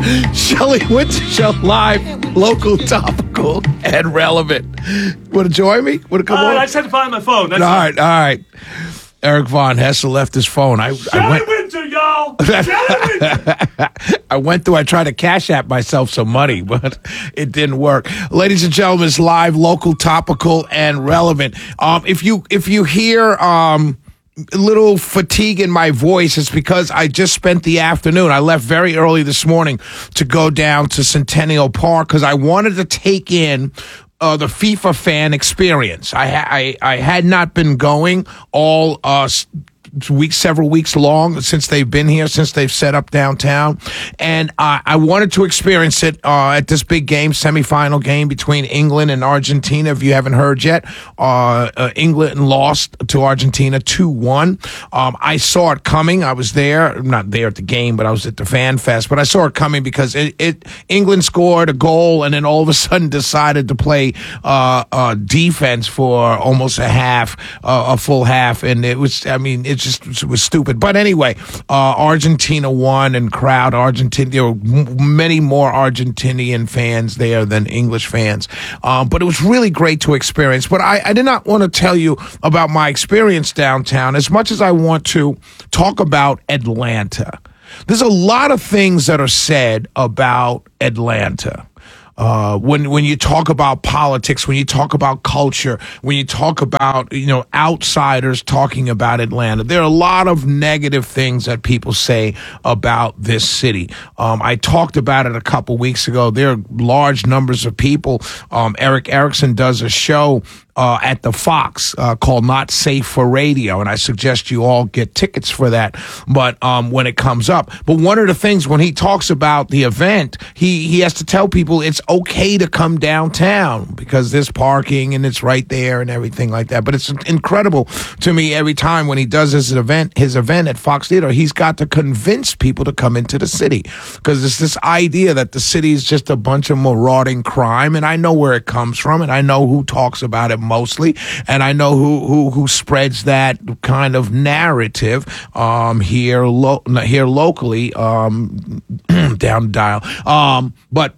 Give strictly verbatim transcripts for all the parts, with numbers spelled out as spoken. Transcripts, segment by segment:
Shelley Winter Show live, local, topical, and relevant. Want to join me? Want to come uh, on? I just had to find my phone. That's all right, all right. Eric Von Hessel left his phone. I, Shelley I went, Winter, y'all. Shelley Winter. I went through. I tried to cash app myself some money, but it didn't work. Ladies and gentlemen, it's live, local, topical, and relevant. Um, if you if you hear um. a little fatigue in my voice, it's because I just spent the afternoon. I left very early this morning to go down to Centennial Park because I wanted to take in uh, the FIFA fan experience. I, ha- I I had not been going all uh, weeks, several weeks long since they've been here, since they've set up downtown, and uh, I wanted to experience it uh, at this big game, semifinal game between England and Argentina. If you haven't heard yet, uh, uh, England lost to Argentina two one. Um, I saw it coming. I was there, not there at the game, but I was at the Fan Fest. But I saw it coming because it, it England scored a goal and then all of a sudden decided to play uh, uh, defense for almost a half, uh, a full half, and it was, I mean, it just it was stupid. But anyway, uh, Argentina won, and crowd Argentina. There were m- many more Argentinian fans there than English fans. Um, but it was really great to experience. But I, I did not want to tell you about my experience downtown as much as I want to talk about Atlanta. There's a lot of things that are said about Atlanta. Uh, when when you talk about politics, when you talk about culture, when you talk about, you know, outsiders talking about Atlanta, there are a lot of negative things that people say about this city. Um, I talked about it a couple weeks ago. There are large numbers of people. Um, Eric Erickson does a show Uh, at the Fox uh, called Not Safe for Radio, and I suggest you all get tickets for that. But um, when it comes up, but one of the things when he talks about the event, he he has to tell people it's okay to come downtown because there's parking and it's right there and everything like that. But it's incredible to me every time when he does his event, his event at Fox Theater, he's got to convince people to come into the city because it's this idea that the city is just a bunch of marauding crime, and I know where it comes from, and I know who talks about it mostly, and I know who who who spreads that kind of narrative um, here lo- here locally um, down the dial. Um, but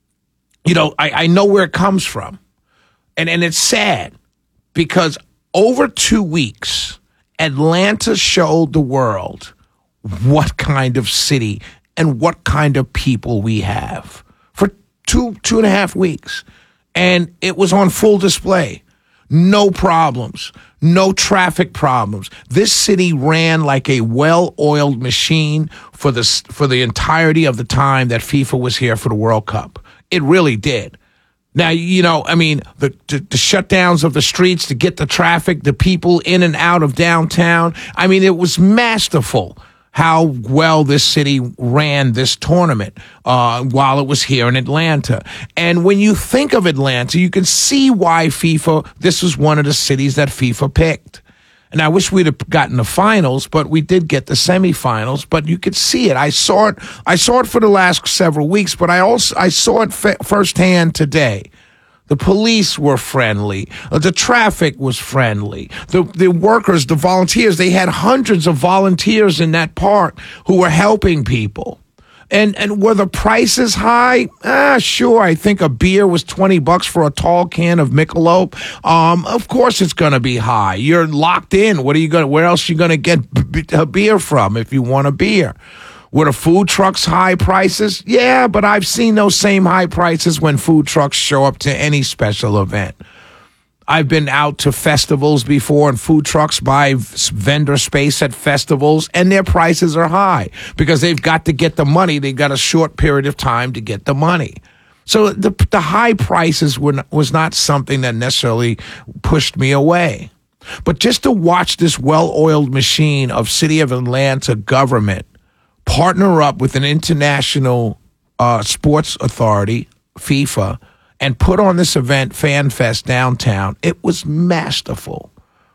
you know, I, I know where it comes from, and and it's sad because over two weeks, Atlanta showed the world what kind of city and what kind of people we have for two two and a half weeks, and it was on full display. No problems, no traffic problems. This city ran like a well-oiled machine for the for the entirety of the time that FIFA was here for the World Cup. It really did. Now, you know, I mean, the, the, the shutdowns of the streets to get the traffic, the people in and out of downtown. I mean, it was masterful how well this city ran this tournament uh, while it was here in Atlanta. And when you think of Atlanta, you can see why FIFA, this was one of the cities that FIFA picked. And I wish we'd have gotten the finals, but we did get the semifinals. But you could see it. I saw it. I saw it for the last several weeks, but I also I saw it f- firsthand today. The police were friendly. Uh, the traffic was friendly. The the workers, the volunteers, they had hundreds of volunteers in that park who were helping people. And and were the prices high? Ah, sure. I think a beer was twenty bucks for a tall can of Michelob. Um, of course it's going to be high. You're locked in. What are you going? Where else are you going to get b- a beer from if you want a beer? Were the food trucks high prices? Yeah, but I've seen those same high prices when food trucks show up to any special event. I've been out to festivals before, and food trucks buy vendor space at festivals, and their prices are high because they've got to get the money. They've got a short period of time to get the money. So the the high prices were not, was not something that necessarily pushed me away. But just to watch this well-oiled machine of City of Atlanta government partner up with an international uh, sports authority, FIFA, and put on this event, Fan Fest downtown, it was masterful.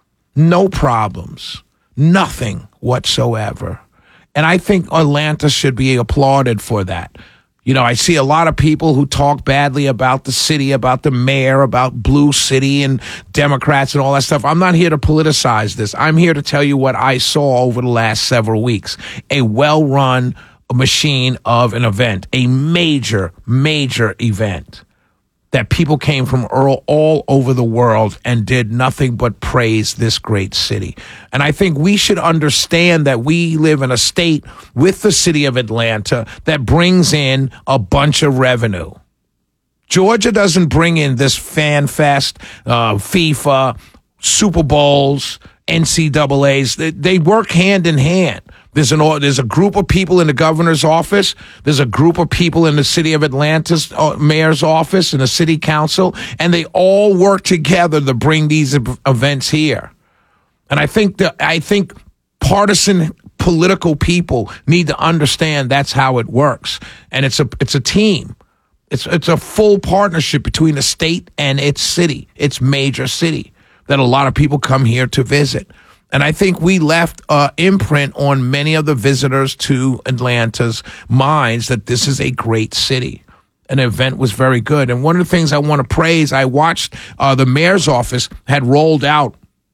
No problems. Nothing whatsoever. And I think Atlanta should be applauded for that. You know, I see a lot of people who talk badly about the city, about the mayor, about Blue City and Democrats and all that stuff. I'm not here to politicize this. I'm here to tell you what I saw over the last several weeks. A well-run machine of an event, a major, major event that people came from all, all over the world and did nothing but praise this great city. And I think we should understand that we live in a state with the city of Atlanta that brings in a bunch of revenue. Georgia doesn't bring in this fan fest, uh, FIFA, Super Bowls, N C double A's. They, they work hand in hand. There's an there's a group of people in the governor's office. There's a group of people in the city of Atlanta's uh, mayor's office and the city council, and they all work together to bring these events here. And I think that I think partisan political people need to understand that's how it works, and it's a it's a team. It's it's a full partnership between the state and its city, its major city, that a lot of people come here to visit. And I think we left an imprint on many of the visitors to Atlanta's minds that this is a great city. An event was very good. And one of the things I want to praise, I watched uh, the mayor's office had rolled out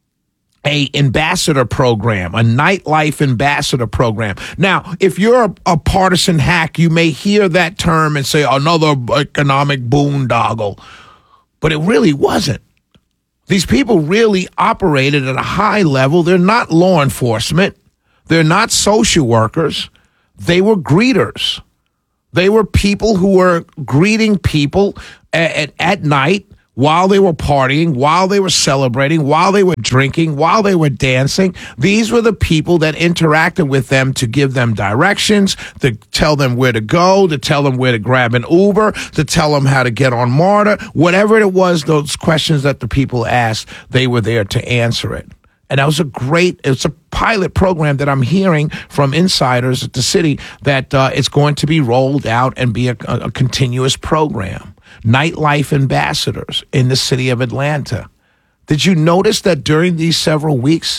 a ambassador program, a nightlife ambassador program. Now, if you're a, a partisan hack, you may hear that term and say another economic boondoggle, but it really wasn't. These people really operated at a high level. They're not law enforcement. They're not social workers. They were greeters. They were people who were greeting people at, at, at night while they were partying, while they were celebrating, while they were drinking, while they were dancing. These were the people that interacted with them to give them directions, to tell them where to go, to tell them where to grab an Uber, to tell them how to get on MARTA. Whatever it was, those questions that the people asked, they were there to answer it. And that was a great, it's a pilot program that I'm hearing from insiders at the city that uh, it's going to be rolled out and be a, a, a continuous program. Nightlife ambassadors in the city of Atlanta. Did you notice that during these several weeks,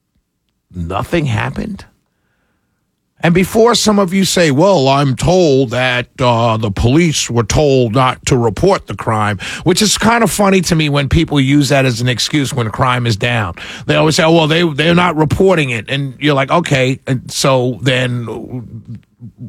nothing happened? And before some of you say, well, I'm told that uh, the police were told not to report the crime, which is kind of funny to me when people use that as an excuse when crime is down. They always say, oh, well, they, they're not reporting it. And you're like, okay, and so then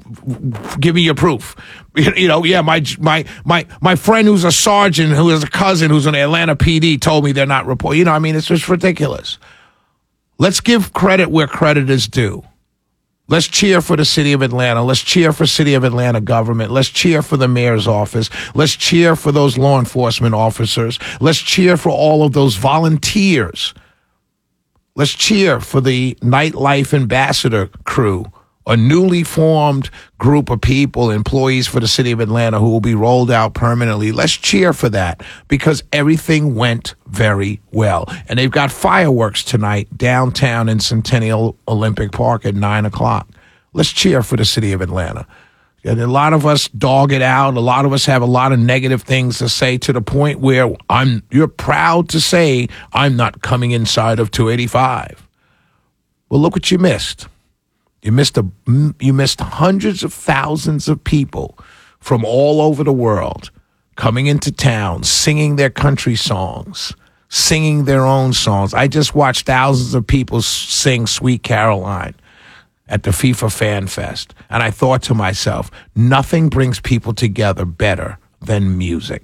give me your proof. You know, yeah, my my my my friend who's a sergeant, who is a cousin, who's in the Atlanta P D, told me they're not reporting. You know, I mean, it's just ridiculous. Let's give credit where credit is due. Let's cheer for the city of Atlanta. Let's cheer for city of Atlanta government. Let's cheer for the mayor's office. Let's cheer for those law enforcement officers. Let's cheer for all of those volunteers. Let's cheer for the nightlife ambassador crew, a newly formed group of people, employees for the city of Atlanta who will be rolled out permanently. Let's cheer for that because everything went very well. And they've got fireworks tonight downtown in Centennial Olympic Park at nine o'clock. Let's cheer for the city of Atlanta. And a lot of us dog it out. A lot of us have a lot of negative things to say to the point where I'm. you're proud to say I'm not coming inside of two eighty-five. Well, look what you missed. You missed a, you missed hundreds of thousands of people from all over the world coming into town, singing their country songs, singing their own songs. I just watched thousands of people sing Sweet Caroline at the FIFA Fan Fest. And I thought to myself, nothing brings people together better than music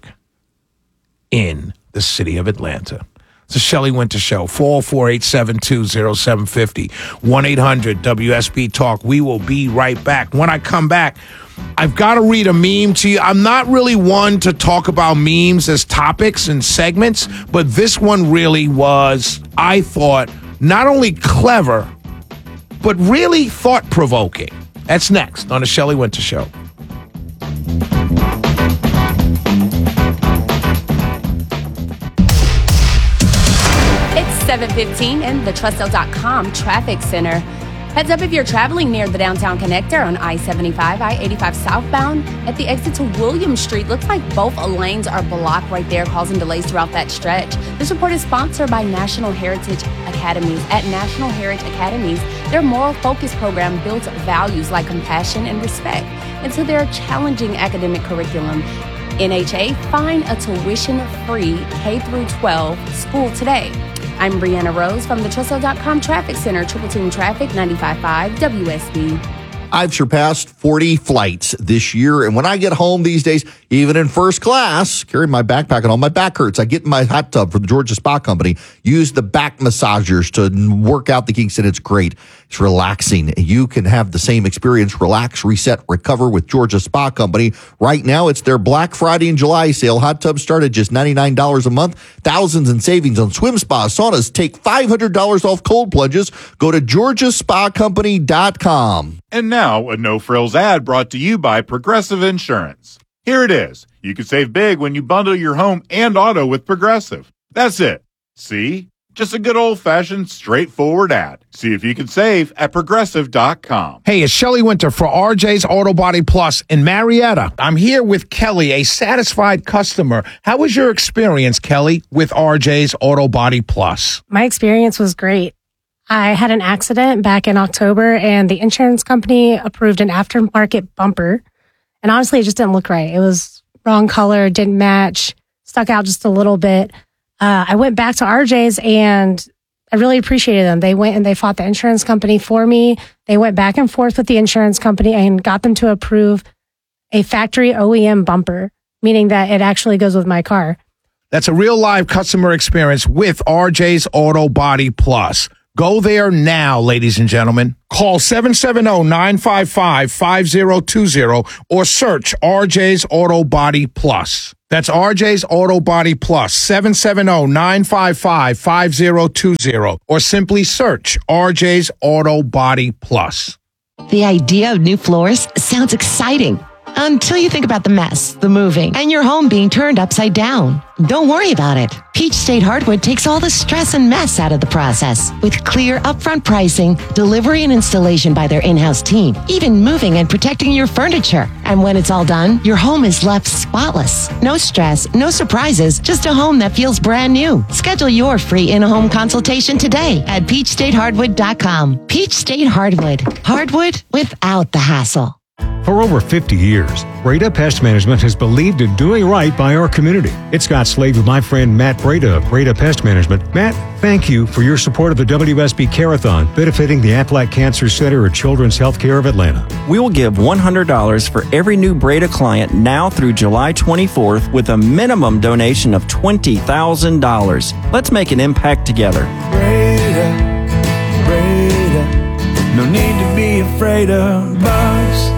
in the city of Atlanta. It's the Shelley Winter Show, four oh four, eight seven two, oh seven five oh, one eight hundred W S B Talk. We will be right back. When I come back, I've got to read a meme to you. I'm not really one to talk about memes as topics and segments, but this one really was, I thought, not only clever, but really thought-provoking. That's next on the Shelley Winter Show. seven fifteen in the Trussell dot com Traffic Center. Heads up if you're traveling near the downtown connector on I seventy-five, I eighty-five southbound at the exit to Williams Street. Looks like both lanes are blocked right there, causing delays throughout that stretch. This report is sponsored by National Heritage Academies. At National Heritage Academies, their moral focus program builds values like compassion and respect into their challenging academic curriculum. N H A, find a tuition-free K through twelve school today. I'm Brianna Rose from the Trussell dot com Traffic Center, Triple Team Traffic, ninety-five point five W S B. I've surpassed forty flights this year, and when I get home these days, even in first class, carrying my backpack and all my back hurts. I get in my hot tub from the Georgia Spa Company, use the back massagers to work out the kinks, and it's great. It's relaxing. You can have the same experience, relax, reset, recover with Georgia Spa Company. Right now, it's their Black Friday and July sale. Hot tubs start at just ninety-nine dollars a month. Thousands in savings on swim spas, saunas. Take five hundred dollars off cold plunges. Go to georgia spa company dot com. And now, a no-frills ad brought to you by Progressive Insurance. Here it is. You can save big when you bundle your home and auto with Progressive. That's it. See? Just a good old-fashioned, straightforward ad. See if you can save at progressive dot com. Hey, it's Shelley Winter for R J's Auto Body Plus in Marietta. I'm here with Kelly, a satisfied customer. How was your experience, Kelly, with R J's Auto Body Plus? My experience was great. I had an accident back in October, and the insurance company approved an aftermarket bumper. And honestly, it just didn't look right. It was wrong color, didn't match, stuck out just a little bit. Uh, I went back to R J's, and I really appreciated them. They went and they fought the insurance company for me. They went back and forth with the insurance company and got them to approve a factory O E M bumper, meaning that it actually goes with my car. That's a real live customer experience with R J's Auto Body Plus. Go there now, ladies and gentlemen. Call seven seven zero, nine five five, five zero two zero or search R J's Auto Body Plus. That's R J's Auto Body Plus, seven seven zero, nine five five, five zero two zero or simply search R J's Auto Body Plus. The idea of new floors sounds exciting until you think about the mess, the moving, and your home being turned upside down. Don't worry about it. Peach State Hardwood takes all the stress and mess out of the process with clear upfront pricing, delivery and installation by their in-house team, even moving and protecting your furniture. And when it's all done, your home is left spotless. No stress, no surprises, just a home that feels brand new. Schedule your free in-home consultation today at peach state hardwood dot com. Peach State Hardwood. Hardwood without the hassle. For over fifty years, Breda Pest Management has believed in doing right by our community. It's Scott Slade with my friend Matt Breda of Breda Pest Management. Matt, thank you for your support of the W S B Care-a-thon benefiting the Aflac Cancer Center at Children's Healthcare of Atlanta. We will give one hundred dollars for every new Breda client now through July twenty-fourth with a minimum donation of twenty thousand dollars. Let's make an impact together. Breda, Breda, no need to be afraid of bugs.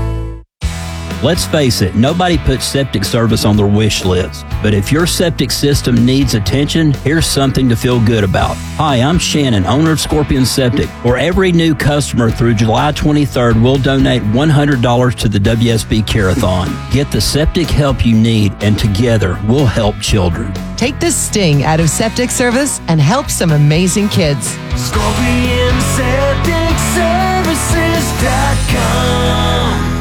Let's face it, nobody puts septic service on their wish list. But if your septic system needs attention, here's something to feel good about. Hi, I'm Shannon, owner of Scorpion Septic. For every new customer through July twenty-third, we'll donate one hundred dollars to the W S B Care-a-thon. Get the septic help you need, and together, we'll help children. Take the sting out of septic service and help some amazing kids. Scorpion Septic Services dot com.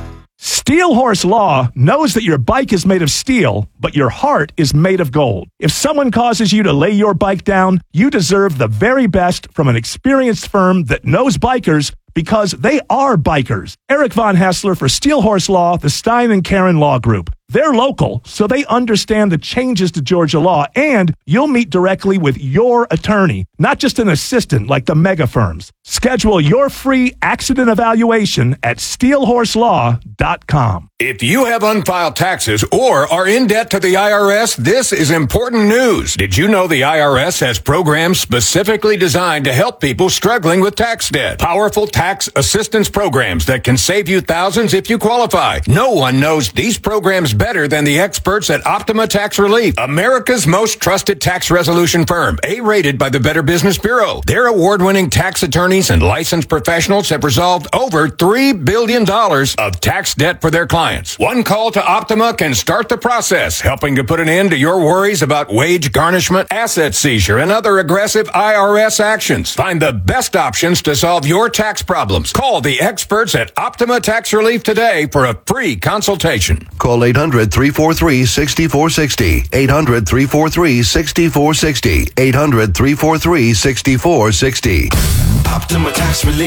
Steel Horse Law knows that your bike is made of steel, but your heart is made of gold. If someone causes you to lay your bike down, you deserve the very best from an experienced firm that knows bikers because they are bikers. Eric Von Hassler for Steel Horse Law, the Stein and Karen Law Group. They're local, so they understand the changes to Georgia law, and you'll meet directly with your attorney, not just an assistant like the mega firms. Schedule your free accident evaluation at steel horse law dot com. If you have unfiled taxes or are in debt to the I R S, this is important news. Did you know the I R S has programs specifically designed to help people struggling with tax debt? Powerful tax assistance programs that can save you thousands if you qualify. No one knows these programs better than the experts at Optima Tax Relief, America's most trusted tax resolution firm, A-rated by the Better Business Bureau. Their award-winning tax attorneys and licensed professionals have resolved over three billion dollars of tax debt for their clients. One call to Optima can start the process, helping to put an end to your worries about wage garnishment, asset seizure, and other aggressive I R S actions. Find the best options to solve your tax problems. Call the experts at Optima Tax Relief today for a free consultation. Call eight hundred, three four three, six four six zero. eight hundred, three four three, six four six zero. eight hundred, three four three, six four six zero. Optima Tax Relief.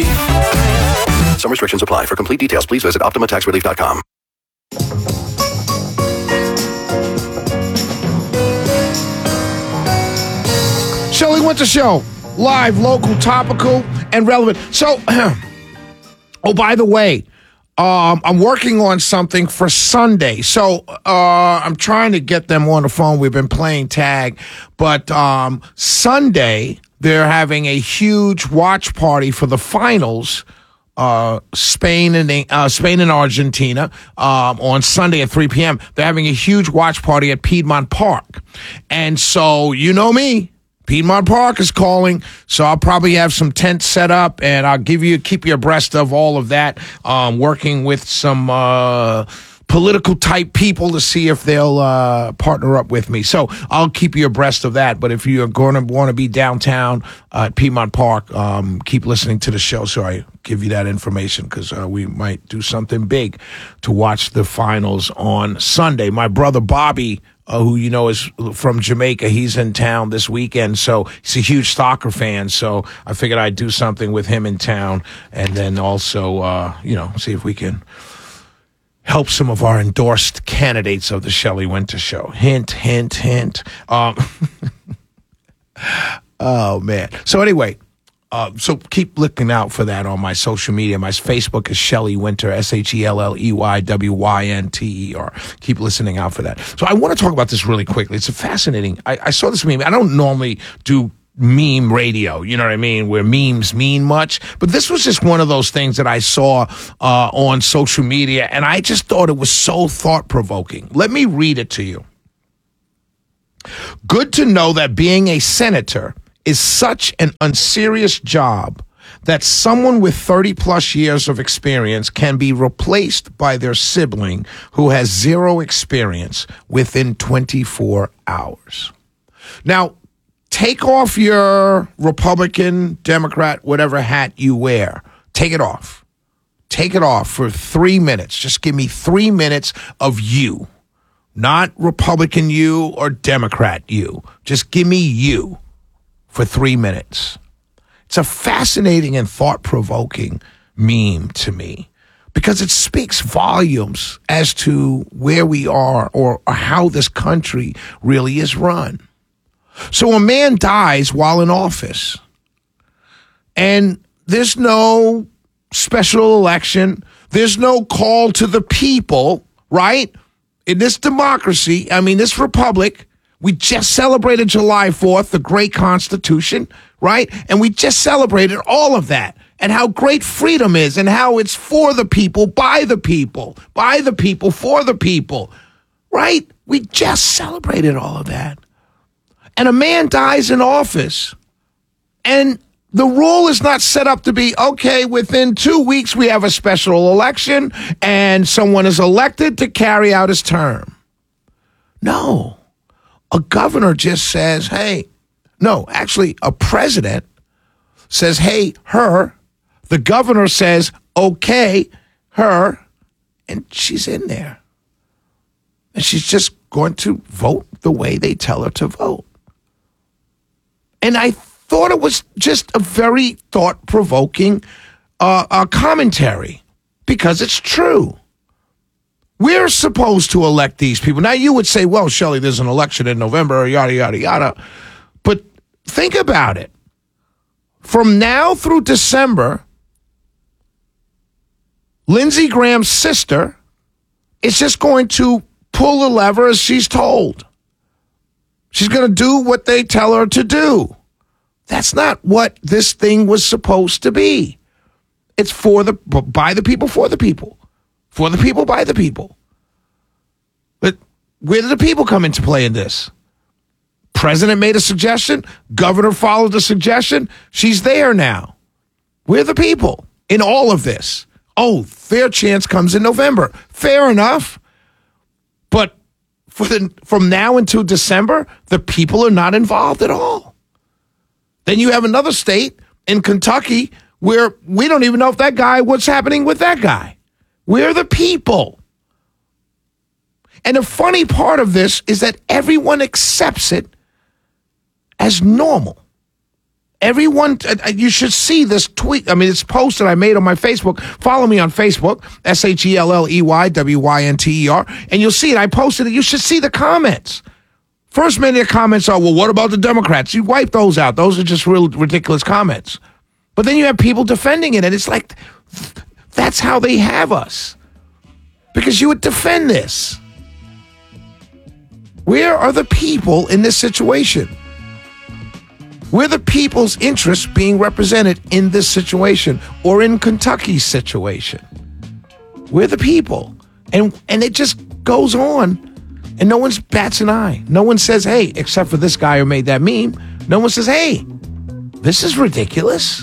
Some restrictions apply. For complete details, please visit optima tax relief dot com. Shelley Winter Show, live, local, topical, and relevant. So, oh, by the way, Um, I'm working on something for Sunday. So uh, I'm trying to get them on the phone. We've been playing tag. But um, Sunday, they're having a huge watch party for the finals. Uh, Spain and uh, Spain and Argentina um, on Sunday at three p.m. They're having a huge watch party at Piedmont Park. And so, you know me. Piedmont Park is calling, so I'll probably have some tents set up, and I'll give you keep you abreast of all of that. Um, working with some uh, political type people to see if they'll uh, partner up with me. So I'll keep you abreast of that. But if you're going to want to be downtown uh, at Piedmont Park, um, keep listening to the show so I give you that information, because uh, we might do something big to watch the finals on Sunday. My brother Bobby, Uh, who you know is from Jamaica, he's in town this weekend, so he's a huge soccer fan, so I figured I'd do something with him in town, and then also, uh, you know, see if we can help some of our endorsed candidates of the Shelley Winter Show. Hint, hint, hint. Um, oh, man. So anyway, Uh, so keep looking out for that on my social media. My Facebook is Shelley Winter, S H E L L E Y W Y N T E R. Keep listening out for that. So I want to talk about this really quickly. It's a fascinating. I, I saw this meme. I don't normally do meme radio, you know what I mean, where memes mean much. But this was just one of those things that I saw uh, on social media, and I just thought it was so thought-provoking. Let me read it to you. Good to know that being a senator is such an unserious job that someone with thirty plus years of experience can be replaced by their sibling who has zero experience within twenty-four hours. Now, take off your Republican, Democrat, whatever hat you wear. Take it off. Take it off for three minutes. Just give me three minutes of you. Not Republican you or Democrat you. Just give me you. For three minutes. It's a fascinating and thought-provoking meme to me because it speaks volumes as to where we are or, or how this country really is run. So a man dies while in office, and there's no special election. There's no call to the people, right? In this democracy, I mean, this republic, we just celebrated July fourth, the great Constitution, right? And we just celebrated all of that and how great freedom is and how it's for the people, by the people, by the people, for the people, right? We just celebrated all of that. And a man dies in office, and the rule is not set up to be, okay, within two weeks we have a special election and someone is elected to carry out his term. No. A governor just says, hey, no, actually, a president says, hey, her. The governor says, okay, her, and she's in there. And she's just going to vote the way they tell her to vote. And I thought it was just a very thought-provoking uh, uh, commentary because it's true. We're supposed to elect these people. Now, you would say, well, Shelley, there's an election in November, yada, yada, yada. But think about it. From now through December, Lindsey Graham's sister is just going to pull the lever as she's told. She's going to do what they tell her to do. That's not what this thing was supposed to be. It's for the by the people, for the people. For the people, by the people. But where do the people come into play in this? President made a suggestion. Governor followed the suggestion. She's there now. We're the people in all of this. Oh, their chance comes in November. Fair enough. But for the, from now until December, the people are not involved at all. Then you have another state in Kentucky where we don't even know if that guy, what's happening with that guy. We're the people. And the funny part of this is that everyone accepts it as normal. Everyone, you should see this tweet. I mean, it's posted I made on my Facebook. Follow me on Facebook, S H E L L E Y W Y N T E R, and you'll see it. I posted it. You should see the comments. First many of the comments are, well, what about the Democrats? You wipe those out. Those are just real ridiculous comments. But then you have people defending it, and it's like That's how they have us. Because you would defend this. Where are the people in this situation? Where are the people's interests being represented in this situation or in Kentucky's situation? We're the people. And and it just goes on. And no one bats an eye. No one says, hey, except for this guy who made that meme. No one says, hey, this is ridiculous.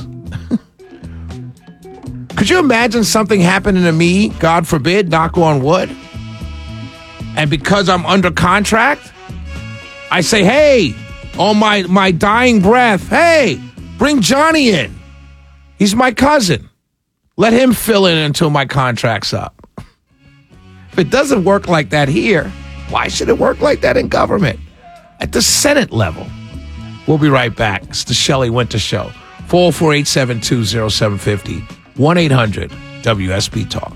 Could you imagine something happening to me, God forbid, knock on wood, and because I'm under contract, I say, hey, on my, my dying breath, hey, bring Johnny in. He's my cousin. Let him fill in until my contract's up. If it doesn't work like that here, why should it work like that in government? At the Senate level. We'll be right back. It's the Shelley Winter Show. four oh four, eight seven two, oh seven five oh. one eight hundred W S B Talk.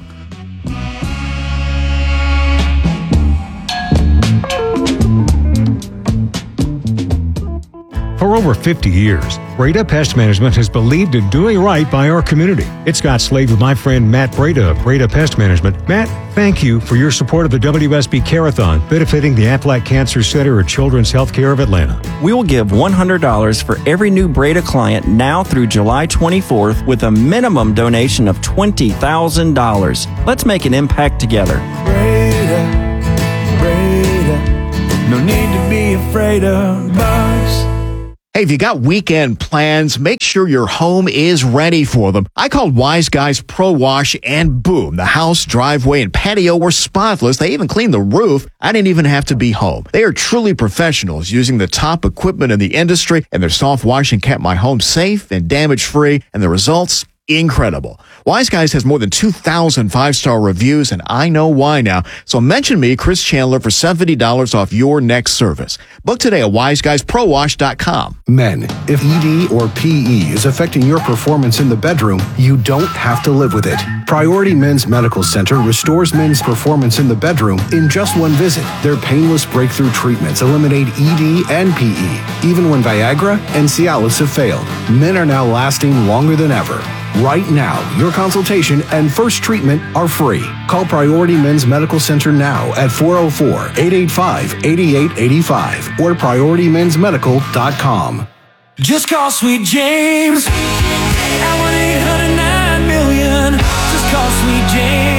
For over fifty years, Breda Pest Management has believed in doing right by our community. It's Scott Slade with my friend Matt Breda of Breda Pest Management. Matt, thank you for your support of the W S B Care-a-thon, benefiting the Aflac Cancer Center and Children's Healthcare of Atlanta. We will give one hundred dollars for every new Breda client now through July twenty-fourth with a minimum donation of twenty thousand dollars. Let's make an impact together. Breda, Breda, no need to be afraid of bugs. Hey, if you got weekend plans, make sure your home is ready for them. I called Wise Guys Pro Wash and boom, the house, driveway, and patio were spotless. They even cleaned the roof. I didn't even have to be home. They are truly professionals using the top equipment in the industry, and their soft washing kept my home safe and damage-free, and the results, incredible. Wise Guys has more than two thousand five-star reviews, and I know why now. So mention me, Chris Chandler, for seventy dollars off your next service. Book today at wise guys pro wash dot com. Men, if E D or P E is affecting your performance in the bedroom, you don't have to live with it. Priority Men's Medical Center restores men's performance in the bedroom in just one visit. Their painless breakthrough treatments eliminate E D and P E. Even when Viagra and Cialis have failed, men are now lasting longer than ever. Right now, your consultation and first treatment are free. Call Priority Men's Medical Center now at four oh four, eight eight five, eight eight eight five or priority men's medical dot com. Just call Sweet James at one eight hundred nine million. Just call Sweet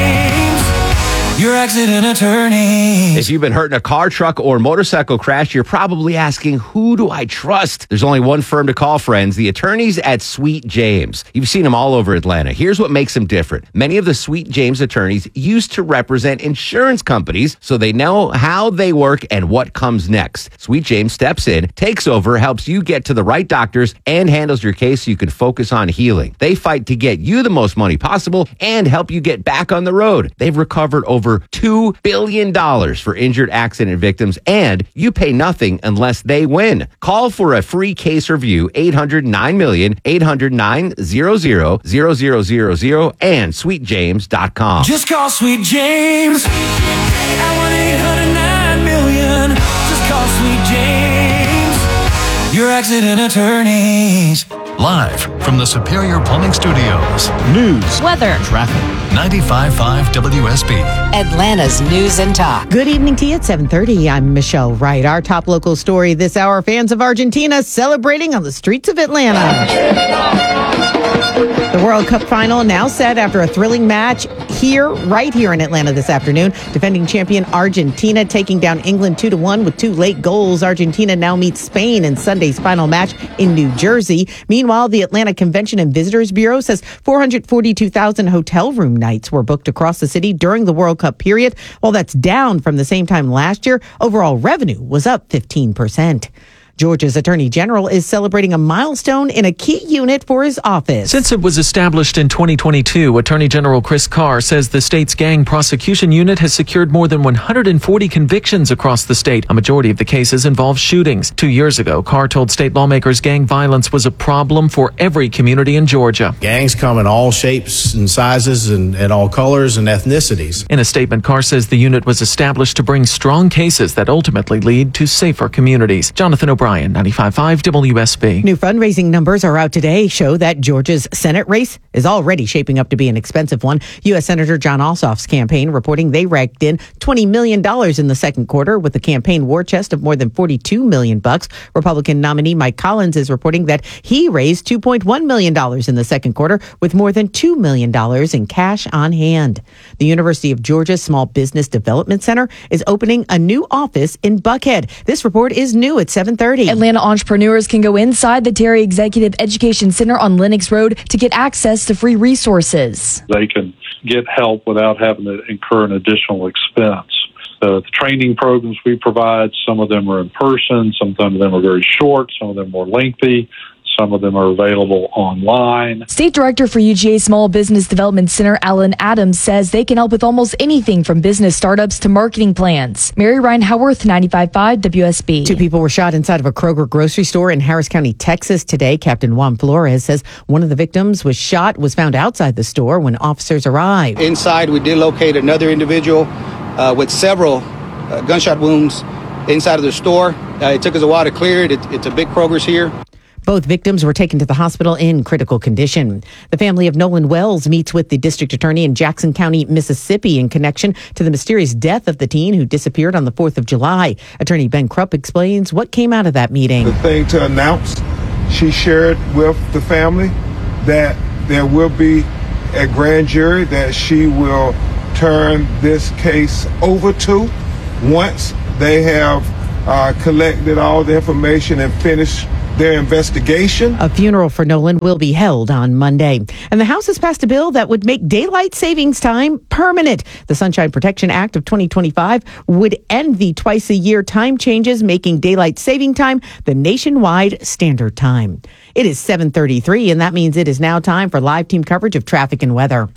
James, your accident attorney. If you've been hurt in a car, truck, or motorcycle crash, you're probably asking, who do I trust? There's only one firm to call, friends, the attorneys at Sweet James. You've seen them all over Atlanta. Here's what makes them different. Many of the Sweet James attorneys used to represent insurance companies, so they know how they work and what comes next. Sweet James steps in, takes over, helps you get to the right doctors, and handles your case so you can focus on healing. They fight to get you the most money possible and help you get back on the road. They've recovered over two billion dollars for injured accident victims, and you pay nothing unless they win. Call for a free case review, eight hundred nine million, eight hundred nine hundred, zero zero and sweet james dot com. Just call Sweet James at one eight hundred nine million. Just call Sweet James, your accident attorneys. Live from the Superior Plumbing Studios. News, weather, traffic. ninety-five point five W S B. Atlanta's News and Talk. Good evening to you at seven thirty. I'm Michelle Wright. Our top local story this hour, fans of Argentina celebrating on the streets of Atlanta. The World Cup final now set after a thrilling match here, right here in Atlanta this afternoon. Defending champion Argentina taking down England two to one with two late goals. Argentina now meets Spain in Sunday's final match in New Jersey. Meanwhile, the Atlanta Convention and Visitors Bureau says four hundred forty-two thousand hotel room nights were booked across the city during the World Cup period. While that's down from the same time last year, overall revenue was up fifteen percent. Georgia's Attorney General is celebrating a milestone in a key unit for his office. Since it was established in twenty twenty-two, Attorney General Chris Carr says the state's gang prosecution unit has secured more than one hundred forty convictions across the state. A majority of the cases involve shootings. Two years ago, Carr told state lawmakers gang violence was a problem for every community in Georgia. Gangs come in all shapes and sizes and, and all colors and ethnicities. In a statement, Carr says the unit was established to bring strong cases that ultimately lead to safer communities. Jonathan O'Brien. Bryan, ninety-five point five W S B. New fundraising numbers are out today show that Georgia's Senate race is already shaping up to be an expensive one. U S. Senator John Ossoff's campaign reporting they raked in twenty million dollars in the second quarter with a campaign war chest of more than forty-two million dollars bucks. Republican nominee Mike Collins is reporting that he raised two point one million dollars in the second quarter with more than two million dollars in cash on hand. The University of Georgia's Small Business Development Center is opening a new office in Buckhead. This report is new at seven thirty. Atlanta entrepreneurs can go inside the Terry Executive Education Center on Lennox Road to get access to free resources. They can get help without having to incur an additional expense. Uh, the training programs we provide, some of them are in person, some of them are very short, some of them more lengthy. Some of them are available online. State Director for U G A Small Business Development Center, Alan Adams, says they can help with almost anything from business startups to marketing plans. Mary Ryan Howarth, ninety-five point five W S B. Two people were shot inside of a Kroger grocery store in Harris County, Texas today. Captain Juan Flores says one of the victims was shot, was found outside the store when officers arrived. Inside, we did locate another individual uh, with several uh, gunshot wounds inside of the store. Uh, it took us a while to clear it. it it's a big Kroger's here. Both victims were taken to the hospital in critical condition. The family of Nolan Wells meets with the district attorney in Jackson County, Mississippi, in connection to the mysterious death of the teen who disappeared on the fourth of July. Attorney Ben Krupp explains what came out of that meeting. The thing to announce, she shared with the family that there will be a grand jury that she will turn this case over to once they have uh, collected all the information and finished their investigation. A funeral for Nolan will be held on Monday. And the House has passed a bill that would make daylight savings time permanent. The Sunshine Protection Act of twenty twenty-five would end the twice a year time changes, making daylight saving time the nationwide standard time. It is seven thirty-three, and that means it is now time for live team coverage of traffic and weather.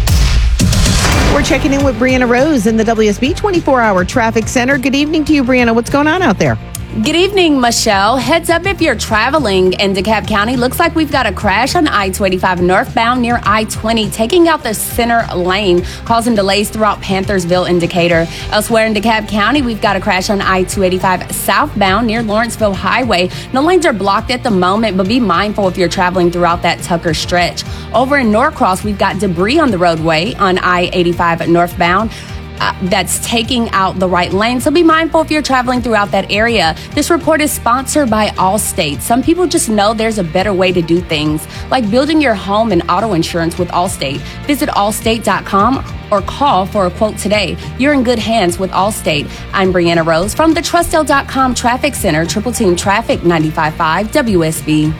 We're checking in with Brianna Rose in the W S B twenty-four hour Traffic Center. Good evening to you, Brianna. What's going on out there? Good evening, Michelle. Heads up if you're traveling in DeKalb County. Looks like we've got a crash on I two eighty-five northbound near I twenty, taking out the center lane, causing delays throughout Panthersville and Decatur. Elsewhere in DeKalb County, we've got a crash on I two eighty-five southbound near Lawrenceville Highway. No lanes are blocked at the moment, but be mindful if you're traveling throughout that Tucker stretch. Over in Norcross, we've got debris on the roadway on I eighty-five northbound. Uh, that's taking out the right lane. So be mindful if you're traveling throughout that area. This report is sponsored by Allstate. Some people just know there's a better way to do things, like building your home and auto insurance with Allstate. Visit allstate dot com or call for a quote today. You're in good hands with Allstate. I'm Brianna Rose from the Trustdale dot com Traffic Center, Triple Team Traffic, ninety-five point five W S B.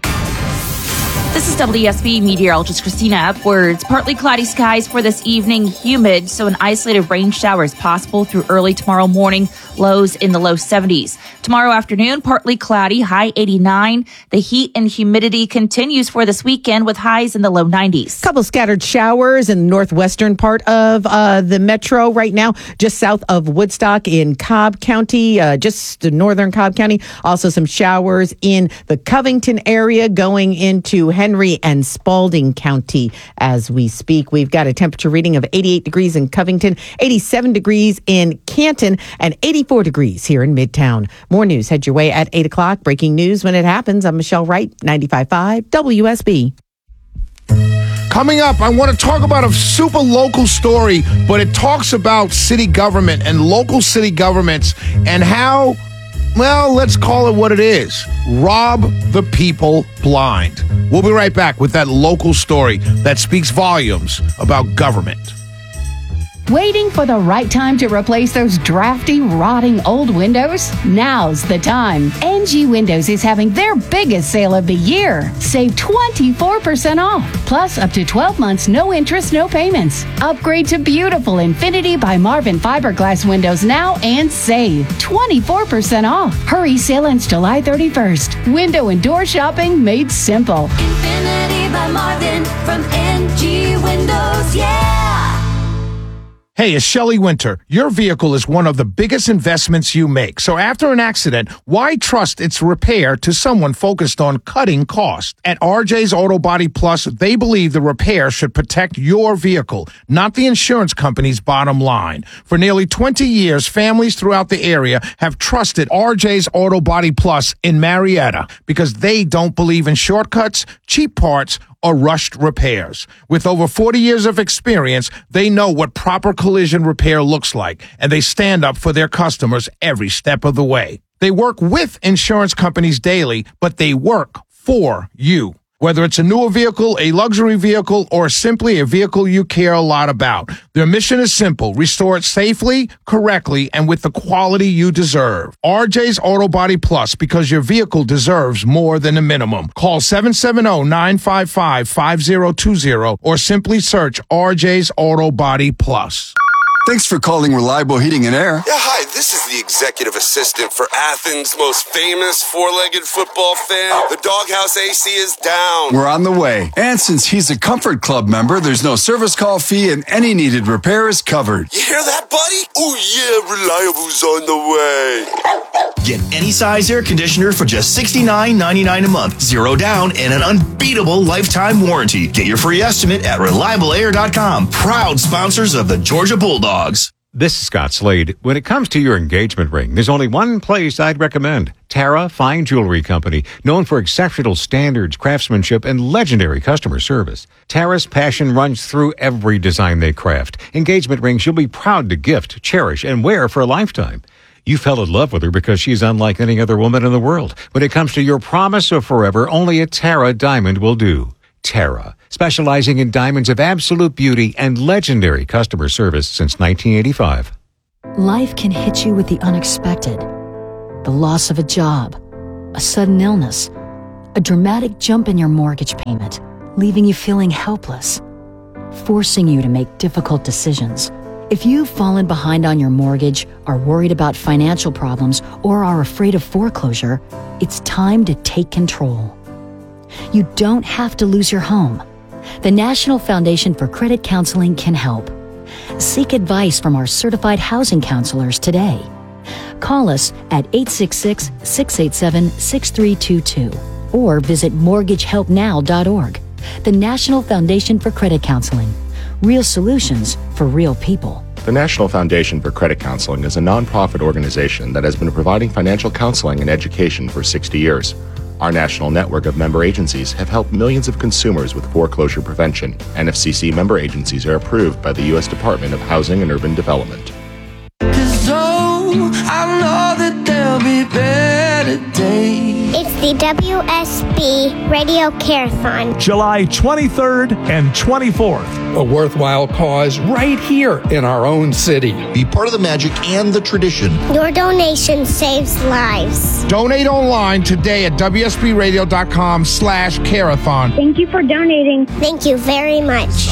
This is W S B meteorologist Christina Upwards. Partly cloudy skies for this evening, humid, so an isolated rain shower is possible through early tomorrow morning, lows in the low seventies. Tomorrow afternoon, partly cloudy, high eighty-nine. The heat and humidity continues for this weekend with highs in the low nineties. Couple scattered showers in the northwestern part of uh, the metro right now, just south of Woodstock in Cobb County, uh, just northern Cobb County. Also some showers in the Covington area going into Henry and Spalding County as we speak. We've got a temperature reading of eighty-eight degrees in Covington, eighty-seven degrees in Canton, and eighty-four degrees here in Midtown. More news head your way at eight o'clock. Breaking news when it happens. I'm Michelle Wright, ninety-five point five W S B. Coming up, I want to talk about a super local story, but it talks about city government and local city governments and how, well, let's call it what it is. Rob the people blind. We'll be right back with that local story that speaks volumes about government. Waiting for the right time to replace those drafty, rotting old windows? Now's the time. N G Windows is having their biggest sale of the year. Save twenty-four percent off, plus up to twelve months, no interest, no payments. Upgrade to beautiful Infinity by Marvin fiberglass windows now and save twenty-four percent off. Hurry, sale ends July thirty-first. Window and door shopping made simple. Infinity by Marvin from N G Windows, yeah! Hey, it's Shelley Winter. Your vehicle is one of the biggest investments you make. So after an accident, why trust its repair to someone focused on cutting costs? At R J's Auto Body Plus, they believe the repair should protect your vehicle, not the insurance company's bottom line. For nearly twenty years, families throughout the area have trusted R J's Auto Body Plus in Marietta because they don't believe in shortcuts, cheap parts, or rushed repairs. With over forty years of experience, they know what proper collision repair looks like, and they stand up for their customers every step of the way. They work with insurance companies daily, but they work for you. Whether it's a newer vehicle, a luxury vehicle, or simply a vehicle you care a lot about, their mission is simple: restore it safely, correctly, and with the quality you deserve. R J's Auto Body Plus, because your vehicle deserves more than a minimum. Call seven seven zero, nine five five, five zero two zero or simply search R J's Auto Body Plus. Thanks for calling Reliable Heating and Air. Yeah, hi, this is the executive assistant for Athens' most famous four-legged football fan. The Doghouse A C is down. We're on the way. And since he's a Comfort Club member, there's no service call fee and any needed repair is covered. You hear that, buddy? Oh, yeah, Reliable's on the way. Get any size air conditioner for just sixty-nine ninety-nine a month. Zero down and an unbeatable lifetime warranty. Get your free estimate at reliable air dot com. Proud sponsors of the Georgia Bulldogs. This is Scott Slade. When it comes to your engagement ring, there's only one place I'd recommend. Tara Fine Jewelry Company, known for exceptional standards, craftsmanship, and legendary customer service. Tara's passion runs through every design they craft. Engagement rings you'll be proud to gift, cherish, and wear for a lifetime. You fell in love with her because she's unlike any other woman in the world. When it comes to your promise of forever, only a Tara diamond will do. Tara, specializing in diamonds of absolute beauty and legendary customer service since nineteen eighty-five. Life can hit you with the unexpected. The loss of a job, a sudden illness, a dramatic jump in your mortgage payment, leaving you feeling helpless, forcing you to make difficult decisions. If you've fallen behind on your mortgage, are worried about financial problems, or are afraid of foreclosure, it's time to take control. You don't have to lose your home. The National Foundation for Credit Counseling can help. Seek advice from our certified housing counselors today. Call us at eight six six, six eight seven, six three two two or visit mortgage help now dot org. The National Foundation for Credit Counseling. Real solutions for real people. The National Foundation for Credit Counseling is a nonprofit organization that has been providing financial counseling and education for sixty years. Our national network of member agencies have helped millions of consumers with foreclosure prevention. N F C C member agencies are approved by the U S Department of Housing and Urban Development. Cause oh, I know that there'll be better days. It's the W S B Radio Carathon. July twenty-third and twenty-fourth. A worthwhile cause right here in our own city. Be part of the magic and the tradition. Your donation saves lives. Donate online today at W S B radio dot com slash Carathon. Thank you for donating. Thank you very much.